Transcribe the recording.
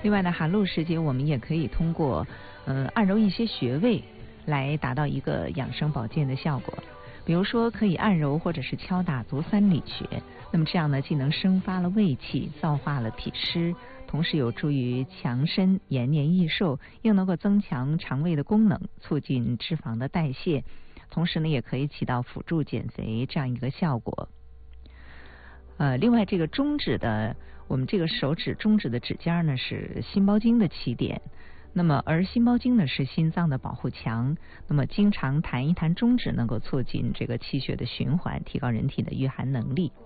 另外呢，寒露时节我们也可以通过按揉一些穴位来达到一个养生保健的效果。比如说可以按揉或者是敲打足三里穴，那么这样呢既能生发了胃气，燥化了脾湿，同时有助于强身延年益寿，又能够增强肠胃的功能，促进脂肪的代谢，同时呢也可以起到辅助减肥这样一个效果。另外这个中指的，我们这个手指中指的指尖呢是心包经的起点，那么而心包经呢是心脏的保护墙，那么经常弹一弹中指能够促进这个气血的循环，提高人体的御寒能力。